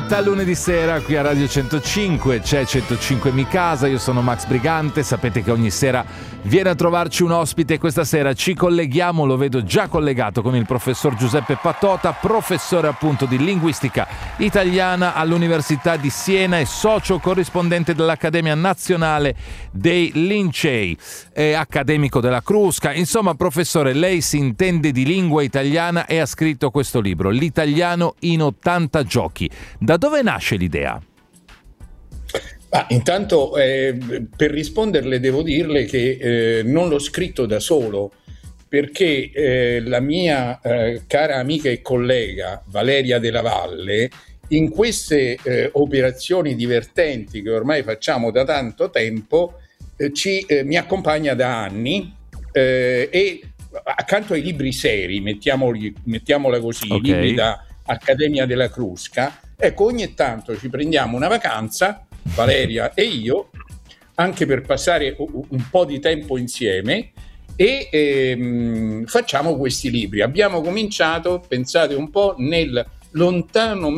diretta lunedì sera qui a Radio 105, c'è 105 Mi Casa, io sono Max Brigante, sapete che ogni sera viene a trovarci un ospite e questa sera ci colleghiamo, lo vedo già collegato con il professor Giuseppe Patota, professore appunto di linguistica italiana all'Università di Siena e socio corrispondente dell'Accademia Nazionale dei Lincei, accademico della Crusca. Insomma, professore, lei si intende di lingua italiana e ha scritto questo libro, L'italiano in 80 giochi. Da dove nasce l'idea? Intanto per risponderle devo dirle che non l'ho scritto da solo, perché la mia cara amica e collega Valeria Della Valle in queste operazioni divertenti che ormai facciamo da tanto tempo mi accompagna da anni e accanto ai libri seri, mettiamola così, okay, libri da Accademia della Crusca, ecco, ogni tanto ci prendiamo una vacanza, Valeria e io, anche per passare un po' di tempo insieme e facciamo questi libri. Abbiamo cominciato, pensate un po', nel lontano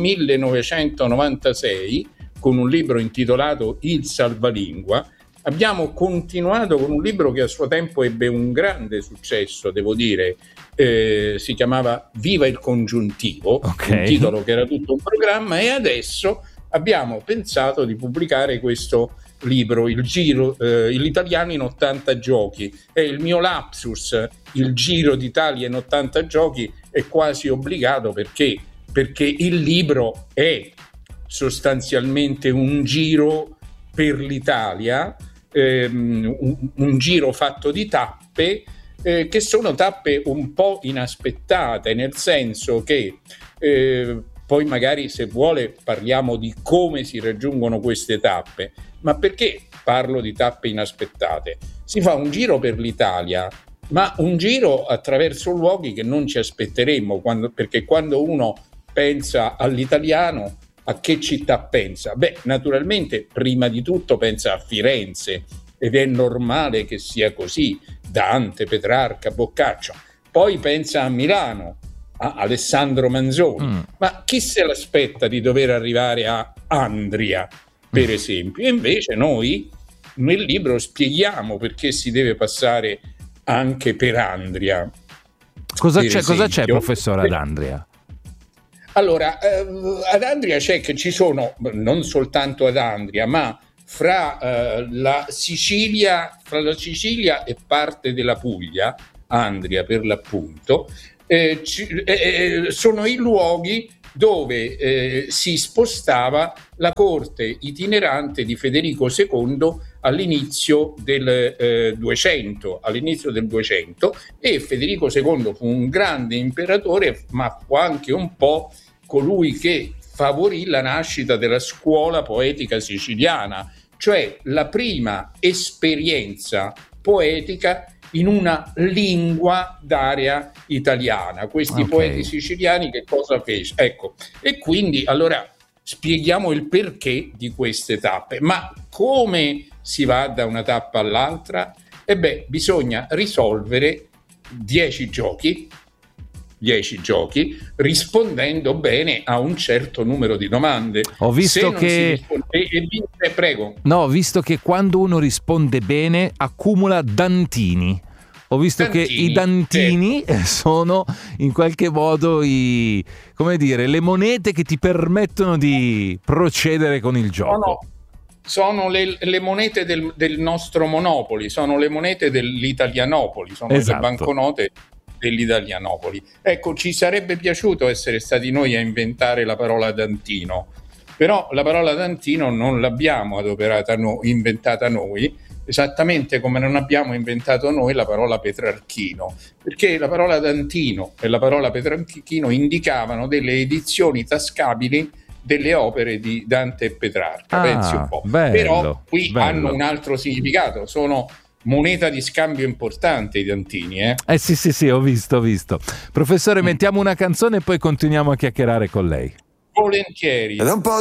1996 con un libro intitolato Il Salvalingua. Abbiamo continuato con un libro che a suo tempo ebbe un grande successo, devo dire, si chiamava Viva il congiuntivo, okay, un titolo che era tutto un programma, e adesso abbiamo pensato di pubblicare questo libro, l'italiano in 80 giochi. È il mio lapsus, il Giro d'Italia in 80 giochi è quasi obbligato perché il libro è sostanzialmente un giro per l'Italia, un giro fatto di tappe che sono tappe un po' inaspettate, nel senso che poi magari, se vuole, parliamo di come si raggiungono queste tappe. Ma perché parlo di tappe inaspettate? Si fa un giro per l'Italia, ma un giro attraverso luoghi che non ci aspetteremmo, perché quando uno pensa all'italiano, a che città pensa? Beh, naturalmente prima di tutto pensa a Firenze, ed è normale che sia così, Dante, Petrarca, Boccaccio. Poi pensa a Milano, a Alessandro Manzoni, ma chi se l'aspetta di dover arrivare a Andria, per esempio? E invece noi nel libro spieghiamo perché si deve passare anche per Andria. Cosa c'è, professore, ad Andria? Allora, ad Andria c'è che ci sono, non soltanto ad Andria, ma fra la Sicilia e parte della Puglia, Andria per l'appunto, sono i luoghi dove si spostava la corte itinerante di Federico II all'inizio del 200, e Federico II fu un grande imperatore, ma fu anche un po' colui che favorì la nascita della scuola poetica siciliana, cioè la prima esperienza poetica in una lingua d'area italiana. Questi poeti siciliani che cosa fece? Ecco, e quindi allora spieghiamo il perché di queste tappe. Ma come si va da una tappa all'altra? Bisogna risolvere 10 giochi rispondendo bene a un certo numero di domande. Ho visto prego. No, ho visto che quando uno risponde bene accumula dantini. Ho visto che i dantini sono in qualche modo le monete che ti permettono di procedere con il gioco. Sono le monete del nostro Monopoli, sono le monete dell'Italianopoli, sono le banconote dell'Italianopoli. Ecco, ci sarebbe piaciuto essere stati noi a inventare la parola dantino, però la parola dantino non l'abbiamo inventata noi, esattamente come non abbiamo inventato noi la parola Petrarchino, perché la parola dantino e la parola Petrarchino indicavano delle edizioni tascabili delle opere di Dante e Petrarca, pensi un po'. Però qui hanno un altro significato, sono moneta di scambio importante i dantini, Sì, ho visto. Professore, mettiamo una canzone e poi continuiamo a chiacchierare con lei. Volentieri. Ed è un po'